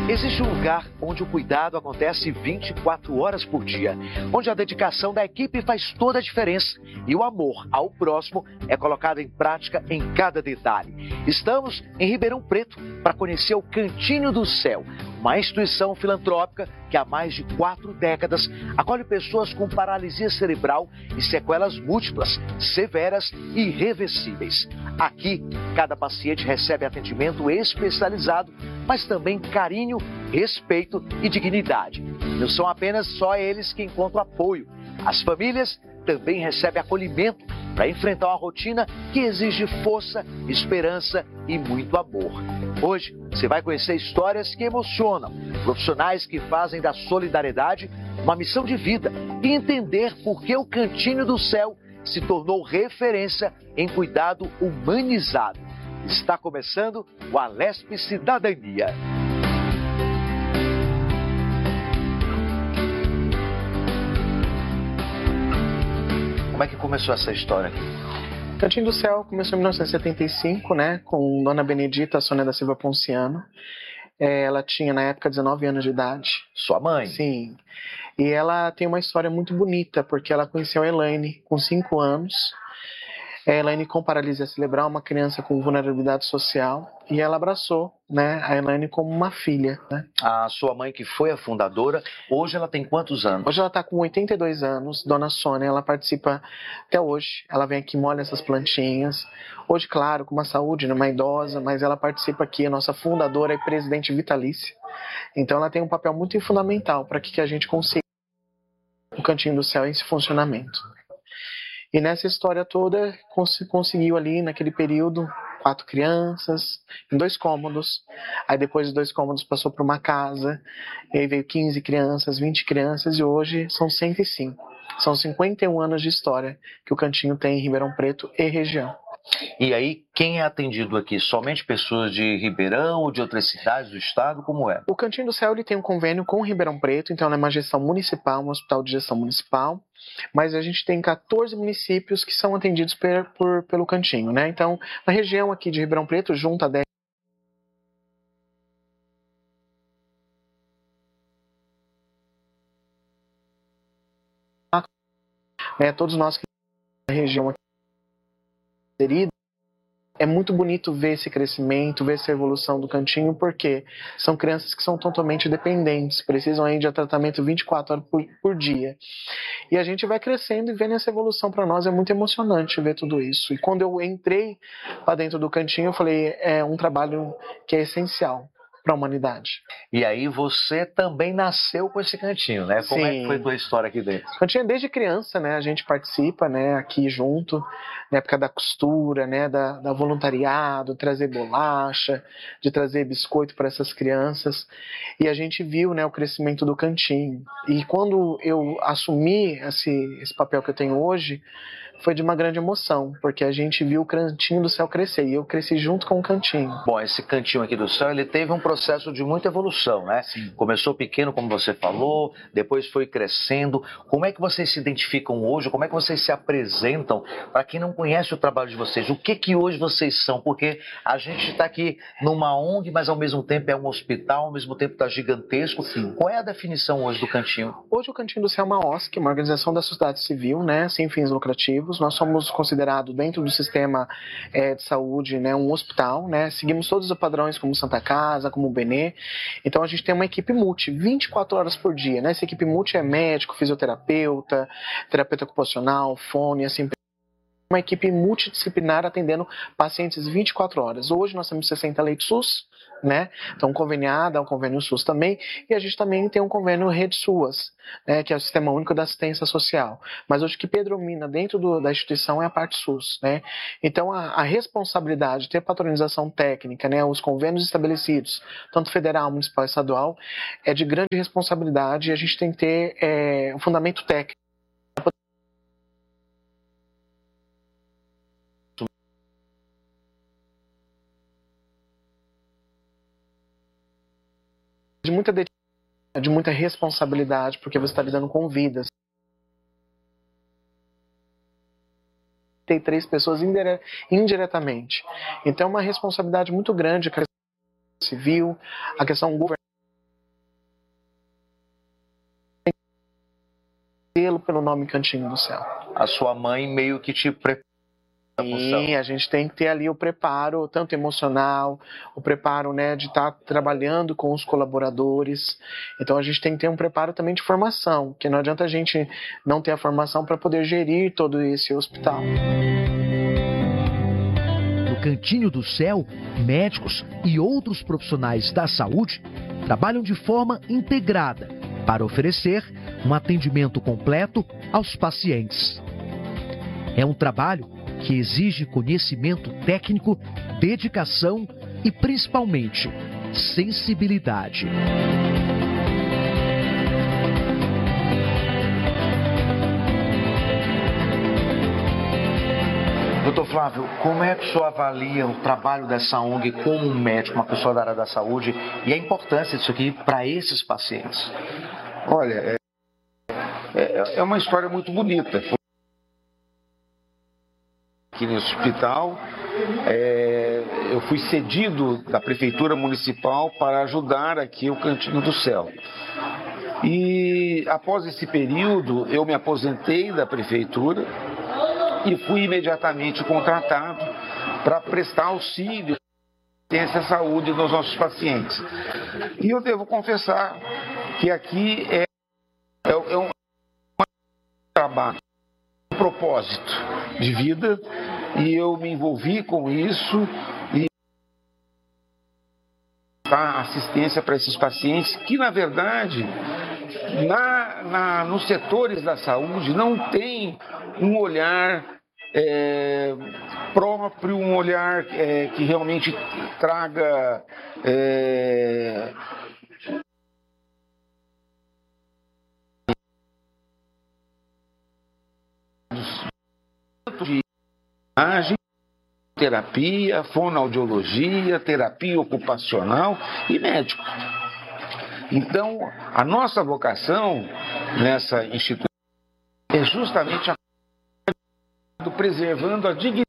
Existe um lugar onde o cuidado acontece 24 horas por dia, onde a dedicação da equipe faz toda a diferença e o amor ao próximo é colocado em prática em cada detalhe. Estamos em Ribeirão Preto para conhecer o Cantinho do Céu, uma instituição filantrópica que há mais de 4 décadas acolhe pessoas com paralisia cerebral e sequelas múltiplas, severas e irreversíveis. Aqui, cada paciente recebe atendimento especializado, mas também carinho, respeito e dignidade. Não são apenas só eles que encontram apoio. As famílias também recebem acolhimento para enfrentar uma rotina que exige força, esperança e muito amor. Hoje, você vai conhecer histórias que emocionam, profissionais que fazem da solidariedade uma missão de vida e entender por que o Cantinho do Céu se tornou referência em cuidado humanizado. Está começando o Alesp Cidadania. Como é que começou essa história aqui? Cantinho do Céu começou em 1975, né, com Dona Benedita Sônia da Silva Ponciano. Ela tinha, na época, 19 anos de idade. Sua mãe? Sim. E ela tem uma história muito bonita, porque ela conheceu a Elaine com 5 anos. A Elaine com paralisia cerebral, uma criança com vulnerabilidade social, e ela abraçou, né, a Elaine como uma filha. Né? A sua mãe, que foi a fundadora, hoje ela tem quantos anos? Hoje ela está com 82 anos, Dona Sônia, ela participa até hoje, ela vem aqui, molha essas plantinhas. Hoje, claro, com uma saúde, uma idosa, mas ela participa aqui, a nossa fundadora e presidente vitalícia. Então ela tem um papel muito fundamental para que a gente consiga o Cantinho do Céu em esse funcionamento. E nessa história toda, conseguiu ali, naquele período, 4 crianças, em 2 cômodos. Aí depois de 2 cômodos passou para uma casa, e aí veio 15 crianças, 20 crianças, e hoje são 105. São 51 anos de história que o Cantinho tem em Ribeirão Preto e região. E aí, quem é atendido aqui? Somente pessoas de Ribeirão ou de outras cidades do estado? Como é? O Cantinho do Céu ele tem um convênio com Ribeirão Preto, então é uma gestão municipal, um hospital de gestão municipal, mas a gente tem 14 municípios que são atendidos pelo Cantinho, né? Então, na região aqui de Ribeirão Preto, junto a 10 todos nós que na região aqui é muito bonito ver esse crescimento, ver essa evolução do Cantinho, porque são crianças que são totalmente dependentes, precisam aí de tratamento 24 horas por dia. E a gente vai crescendo e vendo essa evolução para nós, é muito emocionante ver tudo isso. E quando eu entrei para dentro do Cantinho, eu falei, é um trabalho que é essencial para a humanidade. E aí você também nasceu com esse cantinho, né? Como é que foi a tua história aqui dentro? Cantinho é desde criança, né? A gente participa, né? Aqui junto, na época da costura, né? Da voluntariado, trazer bolacha, de trazer biscoito para essas crianças. E a gente viu, né? O crescimento do Cantinho. E quando eu assumi esse papel que eu tenho hoje, foi de uma grande emoção, porque a gente viu o Cantinho do Céu crescer, e eu cresci junto com o Cantinho. Bom, esse Cantinho aqui do Céu, ele teve um processo de muita evolução, né? Sim. Começou pequeno, como você falou, depois foi crescendo. Como é que vocês se identificam hoje? Como é que vocês se apresentam? Para quem não conhece o trabalho de vocês, o que hoje vocês são? Porque a gente está aqui numa ONG, mas ao mesmo tempo é um hospital, ao mesmo tempo está gigantesco. Sim. Qual é a definição hoje do Cantinho? Hoje o Cantinho do Céu é uma OSC, uma organização da sociedade civil, né? Sem fins lucrativos. Nós somos considerados, dentro do sistema de saúde, né, um hospital, né? Seguimos todos os padrões como Santa Casa, como o Benê. Então a gente tem uma equipe multi, 24 horas por dia, né? Essa equipe multi é médico, fisioterapeuta, terapeuta ocupacional, fone, assim, uma equipe multidisciplinar atendendo pacientes 24 horas. Hoje nós temos 60 leitos SUS, né? Então conveniada, um convênio SUS também, e a gente também tem um convênio Rede SUAS, né? Que é o Sistema Único da Assistência Social. Mas hoje o que predomina dentro da instituição é a parte SUS, né? Então a responsabilidade de ter patronização técnica, né? Os convênios estabelecidos, tanto federal, municipal e estadual, é de grande responsabilidade, e a gente tem que ter um fundamento técnico de muita responsabilidade, porque você está lidando com vidas. Tem 3 pessoas indiretamente. Então é uma responsabilidade muito grande, a questão civil, a questão governamental. selo pelo nome Cantinho do Céu. A sua mãe meio que te preparou. Sim, a gente tem que ter ali o preparo, tanto emocional, o preparo, né, de estar trabalhando com os colaboradores. Então a gente tem que ter um preparo também de formação, que não adianta a gente não ter a formação para poder gerir todo esse hospital. No Cantinho do Céu, médicos e outros profissionais da saúde trabalham de forma integrada para oferecer um atendimento completo aos pacientes. É um trabalho que exige conhecimento técnico, dedicação e, principalmente, sensibilidade. Doutor Flávio, como é que o senhor avalia o trabalho dessa ONG como um médico, uma pessoa da área da saúde, e a importância disso aqui para esses pacientes? Olha, é uma história muito bonita. Aqui nesse hospital, eu fui cedido da Prefeitura Municipal para ajudar aqui o Cantinho do Céu. E após esse período, eu me aposentei da Prefeitura e fui imediatamente contratado para prestar auxílio à saúde dos nossos pacientes. E eu devo confessar que aqui é um trabalho, um propósito de vida, e eu me envolvi com isso e dar assistência para esses pacientes que, na verdade, nos setores da saúde não tem um olhar próprio, um olhar que realmente traga de imagem, terapia, fonoaudiologia, terapia ocupacional e médico. Então, a nossa vocação nessa instituição é justamente preservando a dignidade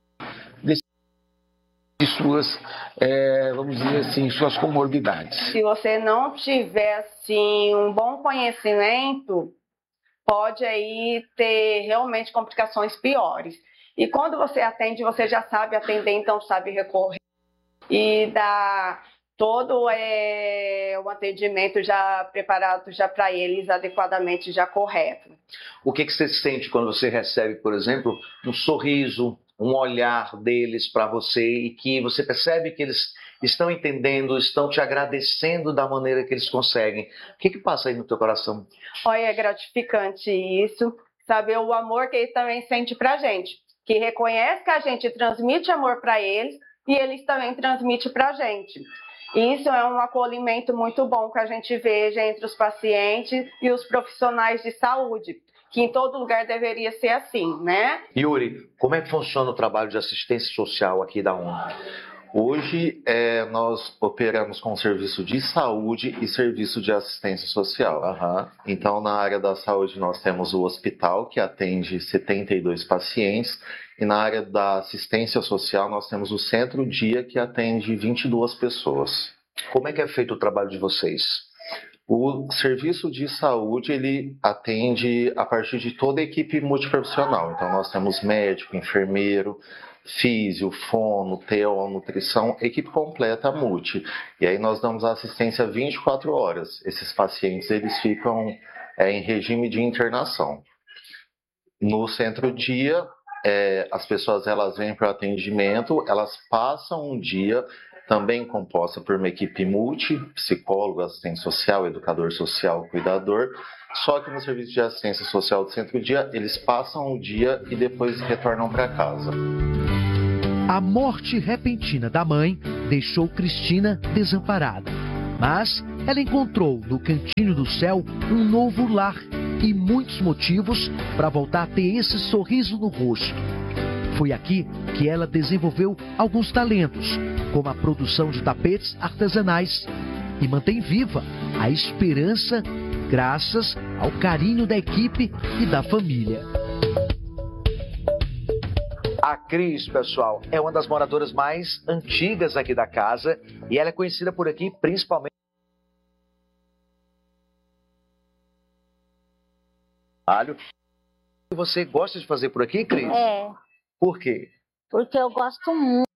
de suas, vamos dizer assim, suas comorbidades. Se você não tiver assim um bom conhecimento, pode aí ter realmente complicações piores. E quando você atende, você já sabe atender, então sabe recorrer e dar todo o atendimento já preparado já para eles, adequadamente, já correto. O que você sente quando você recebe, por exemplo, um sorriso, um olhar deles para você e que você percebe que eles estão entendendo, estão te agradecendo da maneira que eles conseguem? O que passa aí no teu coração? Olha, é gratificante isso, saber o amor que eles também sentem para a gente, que reconhece que a gente transmite amor para eles e eles também transmitem para a gente. Isso é um acolhimento muito bom que a gente veja entre os pacientes e os profissionais de saúde, que em todo lugar deveria ser assim, né? Yuri, como é que funciona o trabalho de assistência social aqui da ONG? Hoje, nós operamos com serviço de saúde e serviço de assistência social. Então, na área da saúde, nós temos o hospital, que atende 72 pacientes, e na área da assistência social, nós temos o Centro-Dia, que atende 22 pessoas. Como é que é feito o trabalho de vocês? O serviço de saúde, ele atende a partir de toda a equipe multiprofissional. Então, nós temos médico, enfermeiro, físio, fono, TO, nutrição, equipe completa multi. E aí nós damos assistência 24 horas. Esses pacientes, eles ficam em regime de internação. No centro-dia, as pessoas elas vêm para o atendimento, elas passam um dia também composta por uma equipe multi, psicólogo, assistente social, educador social, cuidador. Só que no serviço de assistência social do centro-dia, eles passam o dia e depois retornam para casa. A morte repentina da mãe deixou Cristina desamparada. Mas ela encontrou no Cantinho do Céu um novo lar e muitos motivos para voltar a ter esse sorriso no rosto. Foi aqui que ela desenvolveu alguns talentos, como a produção de tapetes artesanais, e mantém viva a esperança graças ao carinho da equipe e da família. A Cris, pessoal, é uma das moradoras mais antigas aqui da casa e ela é conhecida por aqui principalmente Você gosta de fazer por aqui, Cris? É, Por quê? porque eu gosto muito.